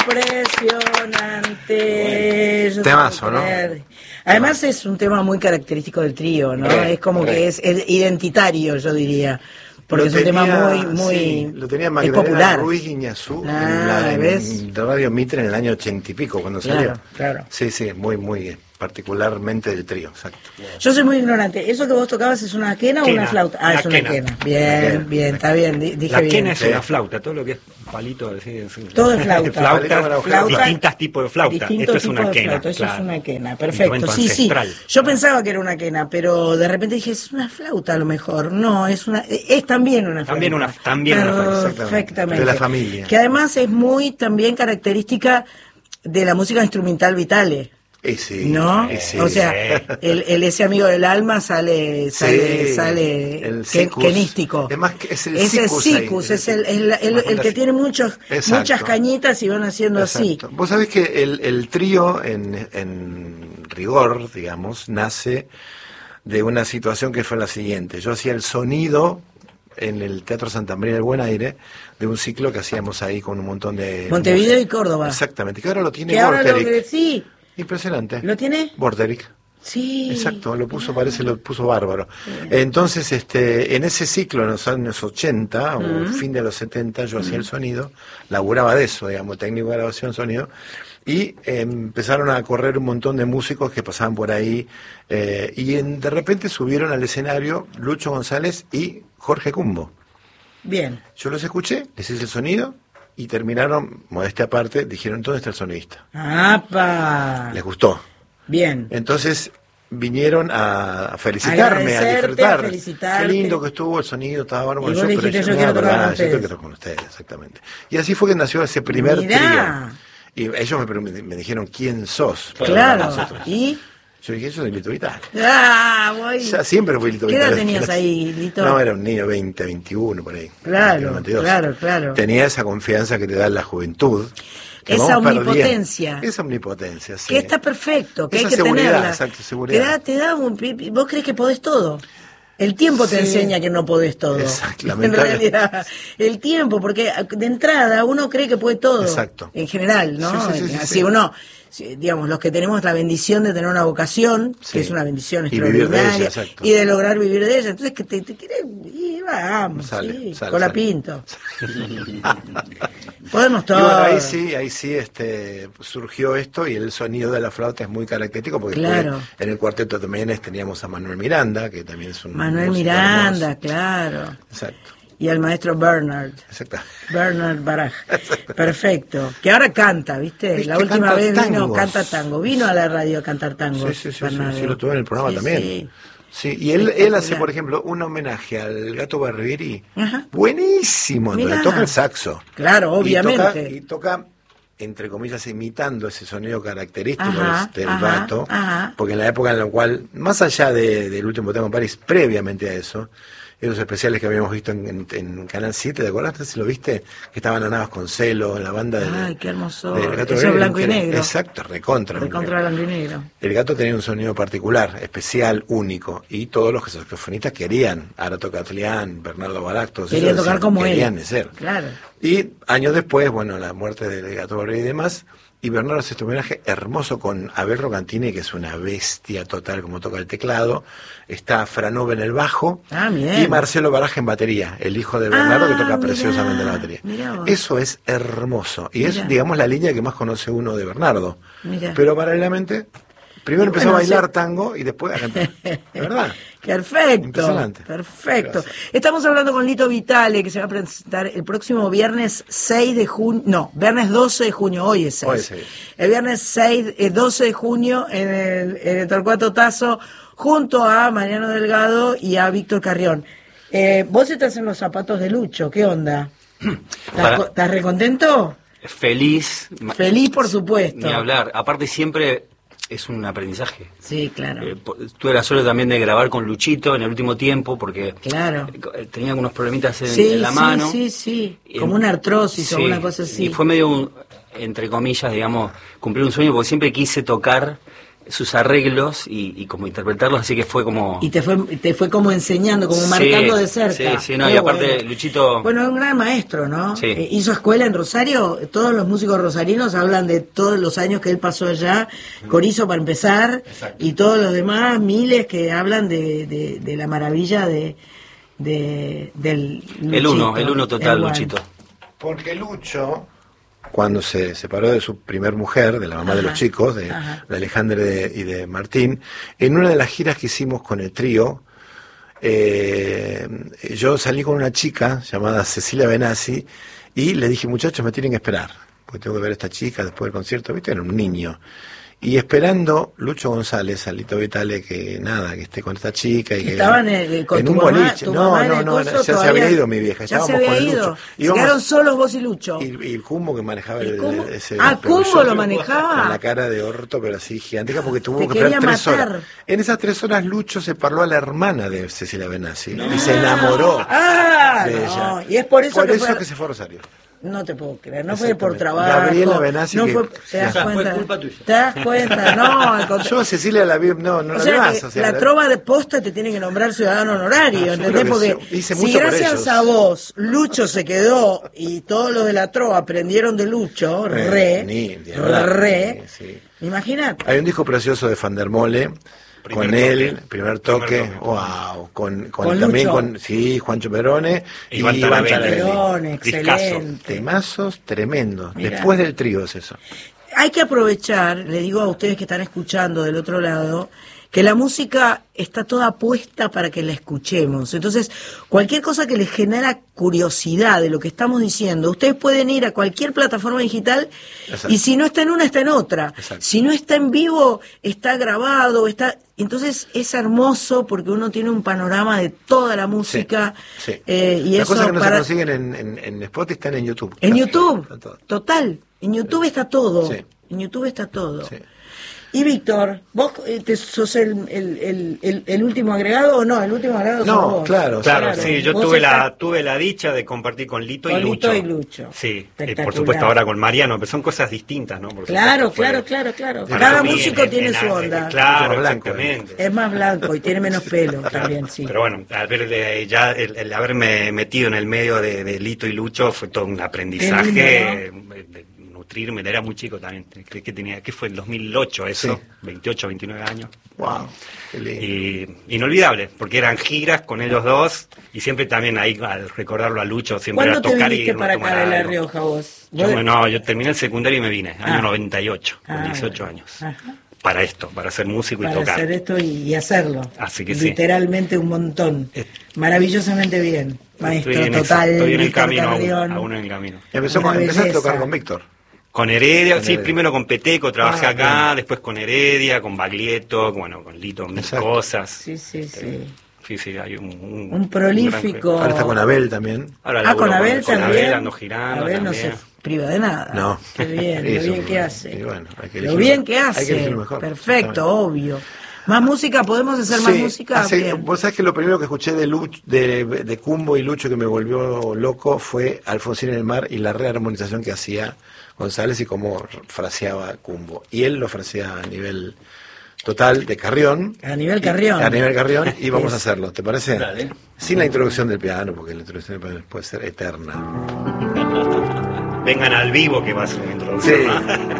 impresionante. Bueno, temazo, ¿no? Además es un tema muy característico del trío, ¿no? Es como que es identitario, yo diría. Porque es un tema muy lo tenía es Magdalena popular. Ruiz Guiñazú ¿ves? en Radio Mitre en el año 80 y pico, cuando salió. Claro. Sí, muy particularmente del trío, exacto. Yo soy muy ignorante. ¿Eso que vos tocabas es una quena o una flauta? Ah, es una quena. Bien, está bien, dije la bien. quena es una flauta, todo lo que es palito, todo es flauta. flauta, distintos tipos de flauta. Esto es una quena. Eso es una quena, perfecto. Sí. Yo pensaba que era una quena, pero de repente dije, es una flauta a lo mejor. No, es también una flauta. También una flauta. Perfectamente. De la familia. Que además es muy también característica de la música instrumental Vitale. Sí, ¿no? Sí, o sea, ese amigo del alma sale kenístico. Es más que es el sicus, es el que tiene muchas cañitas y van haciendo así. Vos sabés que el trío en rigor, digamos, nace de una situación que fue la siguiente. Yo hacía el sonido en el Teatro Santa María del Buen Aire de un ciclo que hacíamos ahí con un montón de Montevideo música. y Córdoba. Exactamente, que ahora lo tiene Borterick. Sí. Impresionante. ¿Lo tiene? Borterick. Sí. Exacto, lo puso bárbaro. Entonces, en ese ciclo, en los años 80 o fin de los 70, yo hacía el sonido, laburaba de eso, digamos, técnico de grabación, sonido, y empezaron a correr un montón de músicos que pasaban por ahí, y de repente subieron al escenario Lucho González y Jorge Cumbo. Bien. Yo los escuché, les hice el sonido, y terminaron, modestia aparte, dijeron, ¿dónde está el sonidista? ¡Apa! Les gustó. Bien. Entonces vinieron a felicitarme, a disfrutar. Felicitarte. Qué lindo que estuvo el sonido, estaba bárbaro. Y vos le dijiste, yo quiero tocar con ustedes. Yo quiero con ustedes, exactamente. Y así fue que nació ese primer trío. Y ellos me dijeron, ¿quién sos? Claro. ¿Y? Yo dije, yo soy Lito Vitale. Voy. Ya siempre fui Lito Vitale. ¿Qué edad tenías ahí, Lito? No, era un niño, 20, 21, por ahí. Claro. Tenía esa confianza que te da la juventud. Esa omnipotencia. Esa omnipotencia, sí. Que está perfecto, que esa hay que seguridad, tenerla. Exacto, seguridad. Te da vos crees que podés todo. El tiempo te enseña que no podés todo. Exactamente. En realidad, el tiempo, porque de entrada uno cree que puede todo. Exacto. En general, ¿no? Sí. Uno, digamos, los que tenemos la bendición de tener una vocación, que es una bendición extraordinaria, y de lograr vivir de ella. Entonces, que te querés, y vamos, con la pinto. Podemos todo. Y bueno, ahí sí surgió esto, y el sonido de la flauta es muy característico, porque en el cuarteto también teníamos a Manuel Miranda, que también es un Manuel Miranda, hermoso. Claro. Exacto. Y al maestro Bernard. Exacto. Bernard Baraj. Perfecto. Que ahora canta, ¿viste? La última vez canta tango. Vino a la radio a cantar tango. Sí, lo tuve en el programa también. Sí, y él hace, por ejemplo, un homenaje al Gato Barbieri. Buenísimo, donde toca el saxo. Claro, obviamente. Y toca, entre comillas, imitando ese sonido característico del gato, porque en la época en la cual, más allá del último tango en París, previamente a eso, esos especiales que habíamos visto en Canal 7, ¿te acordás? Si lo viste, que estaban Ana Vasconcelos, en la banda de... ¡Ay, qué hermoso! Eso blanco y negro. Exacto, recontra blanco y negro. El gato tenía un sonido particular, especial, único, y todos los saxofonistas querían, Arato Catlián, Bernardo Baraj, todos querían tocar como querían él. Ser. Claro. Y años después, la muerte del Gato Barbieri y demás, y Bernardo hace este homenaje hermoso con Abel Rocantini, que es una bestia total como toca el teclado, está Franove en el bajo, y Marcelo Baraj en batería, el hijo de Bernardo, que toca preciosamente la batería. Eso es hermoso, y es, digamos, la línea que más conoce uno de Bernardo. Pero paralelamente, primero empezó a bailar tango y después a cantar. ¿De verdad? Perfecto. Impresionante. Perfecto. Gracias. Estamos hablando con Lito Vitale, que se va a presentar el próximo viernes 6 de junio, viernes 12 de junio, hoy es 6. Hoy es 6. El viernes 12 de junio en el Torcuato Tazo, junto a Mariano Delgado y a Víctor Carrión. Vos estás en los zapatos de Lucho, ¿qué onda? ¿Estás recontento? Feliz. Feliz, por supuesto. Ni hablar. Aparte siempre es un aprendizaje. Sí, claro. Tuve la suerte también de grabar con Luchito en el último tiempo, porque tenía algunos problemitas en la mano. Sí. Como una artrosis o una cosa así. Y fue medio, entre comillas, digamos, cumplir un sueño, porque siempre quise tocar sus arreglos y como interpretarlos, así que fue como... Y te fue como enseñando, como marcando de cerca. Sí, no, y aparte Luchito... Bueno, es un gran maestro, ¿no? Sí. Hizo escuela en Rosario, todos los músicos rosarinos hablan de todos los años que él pasó allá, Corizo para empezar, exacto, y todos los demás, miles que hablan de la maravilla del Luchito. El uno total, Luchito. Porque Lucho, cuando se separó de su primer mujer, de la mamá de los chicos, de Alejandra y de Martín, en una de las giras que hicimos con el trío, yo salí con una chica llamada Cecilia Benassi y le dije, muchachos, me tienen que esperar, porque tengo que ver a esta chica después del concierto. Viste, era un niño. Y esperando Lucho González, a Lito Vitale, que esté con esta chica. Y que estaban con en tu un mamá, boliche. No, ya se había ido mi vieja. Ya estábamos se había con ido. Lucho. Se quedaron solos vos y Lucho. Y el Cumbo que manejaba ese. ¿Cumbo lo manejaba? Con la cara de orto, pero así gigantesca, porque tuvo que esperar 3 horas. En esas 3 horas Lucho se parló a la hermana de Cecilia Benassi y se enamoró de ella. Y es por eso que se fue a Rosario. No te puedo creer, no fue por trabajo. Gabriela Benassi, no fue, ¿te das cuenta? Fue culpa tuya. ¿Te das cuenta? No, yo a Cecilia la vi, no la vi más. O sea, la trova de posta te tiene que nombrar ciudadano honorario, ¿entendés? Porque si gracias a vos Lucho se quedó y todos los de la trova aprendieron de Lucho, imagínate. Hay un disco precioso de Van der Mole. Primer toque, wow, también con Juancho Perone y Iván Perone, excelente. Temazos tremendos. Mirá. Después del trío es eso. Hay que aprovechar, le digo a ustedes que están escuchando del otro lado, que la música está toda puesta para que la escuchemos. Entonces, cualquier cosa que les genera curiosidad de lo que estamos diciendo, ustedes pueden ir a cualquier plataforma digital. Exacto. Y si no está en una, está en otra. Exacto. Si no está en vivo, está grabado, entonces es hermoso porque uno tiene un panorama de toda la música. Sí. Y las eso cosas que no se consiguen en Spotify están en YouTube. En YouTube, total. En YouTube está todo. Sí. En YouTube está todo. Sí. Y Víctor, ¿vos sos el último agregado o no? El último agregado sos vos. Claro, sí, yo tuve la dicha de compartir con Lito y Lucho. Sí, por supuesto ahora con Mariano, pero son cosas distintas, ¿no? Claro. Cada músico tiene su onda. Claro, exactamente. Es más blanco y tiene menos pelo también, sí. Pero bueno, al ver el haberme metido en el medio de Lito y Lucho fue todo un aprendizaje. Nutrirme, era muy chico también, ¿qué fue? El 2008 eso, 28, 29 años. Wow, qué lindo. Y inolvidable, porque eran giras con ellos dos, y siempre también ahí, al recordarlo a Lucho, siempre era tocar y irnos a tomar algo. ¿Cuándo te viniste para acá de La Rioja vos? Yo terminé el secundario y me vine, año 98, con 18 años. Ajá. Para ser músico y tocar. Para hacer esto y hacerlo. Así que literalmente un montón. Maravillosamente bien, maestro, total. Estoy en el camino, aún en el camino. Empezaste a tocar con Víctor. Con Heredia, sí, primero con Peteco, trabajé acá, después con Heredia, con Baglietto, con Lito, mil cosas. Sí, hay un prolífico. Ahora está con Abel también. Con Abel también. Con Abel ando girando. Abel no se priva de nada. No. Qué bien, lo bien que hace. Bueno, lo bien que hace. Hay que elegir mejor. Perfecto, obvio. ¿Más música? ¿Podemos hacer más música? Vos sabés que lo primero que escuché de Cumbo y Lucho que me volvió loco fue Alfonsín en el mar y la rearmonización que hacía González y cómo fraseaba Cumbo. Y él lo frasea a nivel total de Carrión. A nivel Carrión. Y vamos a hacerlo, ¿te parece? Dale. Sin la introducción del piano, porque la introducción del piano puede ser eterna. Vengan al vivo que va a ser una introducción. Sí.